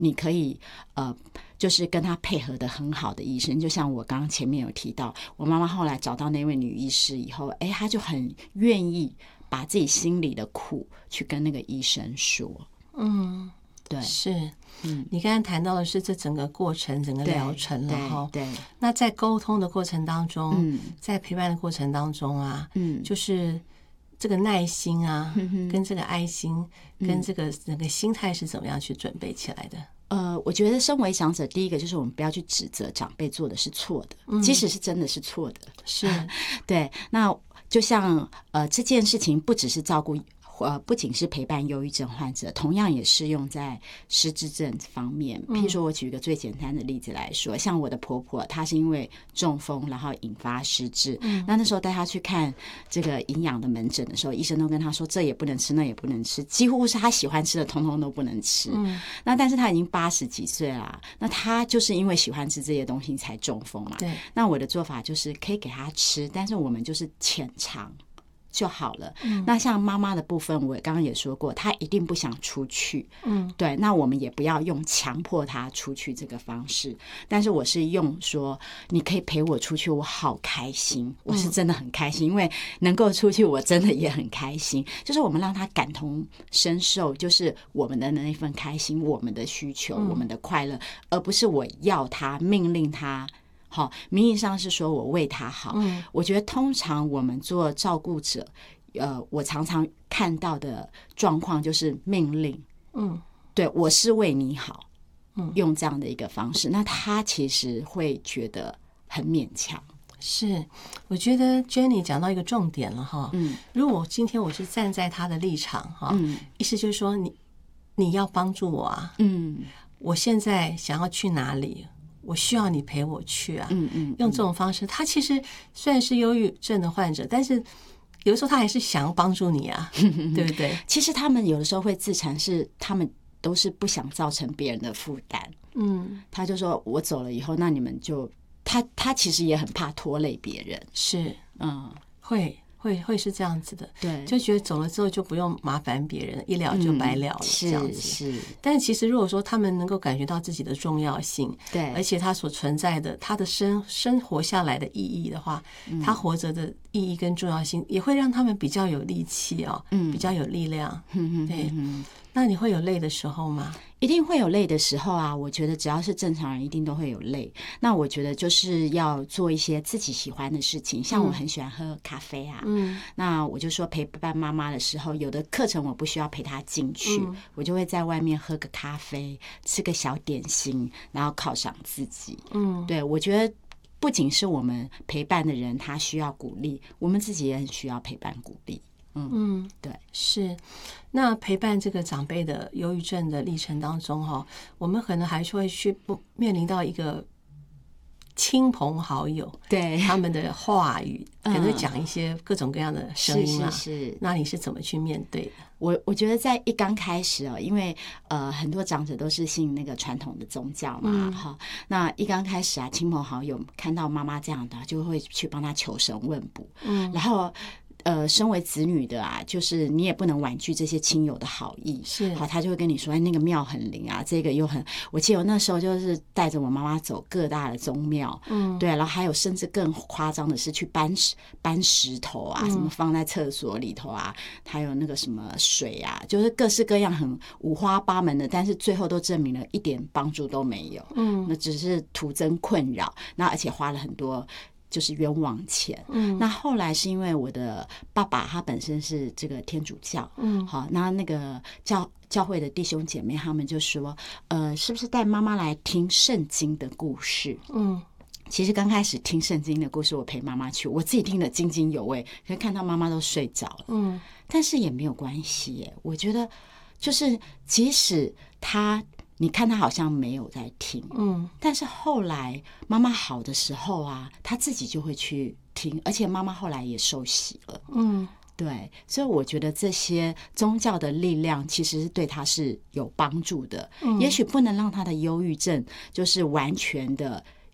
你可以就是跟他配合的很好的医生，就像我刚刚前面有提到，我妈妈后来找到那位女医师以后，她就很愿意把自己心里的苦去跟那个医生说。对， 是。你刚才谈到的是这整个过程、整个疗程了哈。 对。 那在沟通的过程当中，在陪伴的过程当中啊，就是这个耐心啊，跟这个爱心，跟这个整个心态是怎么样去准备起来的？ 我觉得身为长者，第一个就是我们不要去指责长辈做的是错的，即使是真的是错的， 是对。那就像这件事情不只是照顾。不仅是陪伴忧郁症患者，同样也适用在失智症方面。譬如说我举一个最简单的例子来说，像我的婆婆，她是因为中风然后引发失智，那时候带她去看这个营养的门诊的时候，医生都跟她说这也不能吃那也不能吃，几乎是她喜欢吃的通通都不能吃。那但是她已经80几岁啦，那她就是因为喜欢吃这些东西才中风嘛。 对， 那我的做法就是可以给她吃，但是我们就是浅尝就好了。那像妈妈的部分，我刚刚也说过，她一定不想出去。对，那我们也不要用强迫她出去这个方式，但是我是用说，你可以陪我出去，我好开心，我是真的很开心，因为能够出去，我真的也很开心。就是我们让她感同身受，就是我们的那份开心，我们的需求，我们的快乐，而不是我要她命令她。好，名义上是说我为他好。我觉得通常我们做照顾者，我常常看到的状况就是命令。对，我是为你好。用这样的一个方式，那他其实会觉得很勉强。 是，我觉得 Jenny 讲到一个重点了哈。如果今天我是站在他的立场哈，意思就是说你要帮助我啊。我现在想要去哪里？我需要你陪我去啊。用这种方式，他其实虽然是忧郁症的患者，但是有的时候他还是想要帮助你啊，对不对？ 其实他们有的时候会自残，是他们都是不想造成别人的负担。他就说我走了以后，那你们就他其实也很怕拖累别人。 是，会是这样子的。 对， 就觉得走了之后就不用麻烦别人，一了就白了了，这样子。 是。 但其实如果说他们能够感觉到自己的重要性， 对， 而且他所存在的他的生活下来的意义的话，他活着的意义跟重要性也会让他们比较有力气哦，比较有力量。对。那你会有累的时候吗？ 一定会有累的时候啊，我觉得只要是正常人一定都会有累。那我觉得就是要做一些自己喜欢的事情，像我很喜欢喝咖啡啊。那我就说陪伴妈妈的时候，有的课程我不需要陪她进去，我就会在外面喝个咖啡，吃个小点心，然后犒赏自己。对，我觉得不仅是我们陪伴的人他需要鼓励，我们自己也很需要陪伴鼓励。对， 是。那陪伴这个长辈的忧郁症的历程当中哈，我们可能还是会去面临到一个亲朋好友， 对他们的话语，可能讲一些各种各样的声音啊。 是。 那你是怎么去面对的？ 我觉得在一刚开始哦，因为很多长者都是信那个传统的宗教嘛，那一刚开始啊，亲朋好友看到妈妈这样的，就会去帮她求神问卜，然后。身为子女的啊，就是你也不能婉拒这些亲友的好意， 是好，他就会跟你说，那个庙很灵啊，这个又很，我记得我那时候就是带着我妈妈走各大的宗庙，对，然后还有甚至更夸张的是去搬石头啊，什么放在厕所里头啊，还有那个什么水啊，就是各式各样很五花八门的，但是最后都证明了一点帮助都没有，那只是徒增困扰，那而且花了很多。就是冤枉钱。那后来是因为我的爸爸他本身是这个天主教，好，那个教会的弟兄姐妹他们就说，是不是带妈妈来听圣经的故事？其实刚开始听圣经的故事，我陪妈妈去，我自己听得津津有味，可是看到妈妈都睡着了，但是也没有关系耶。我觉得就是即使你看他好像没有在听，但是后来妈妈好的时候啊，他自己就会去听，而且妈妈后来也受洗了，对，所以我觉得这些宗教的力量其实对他是有帮助的，也许不能让他的忧郁症就是完全的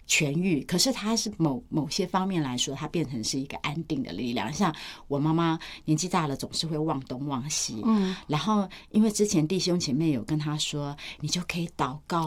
痊愈，可是它是某些方面来说，它变成是一个安定的力量。像我妈妈年纪大了，总是会忘东忘西，然后因为之前弟兄姐妹有跟她说，你就可以祷告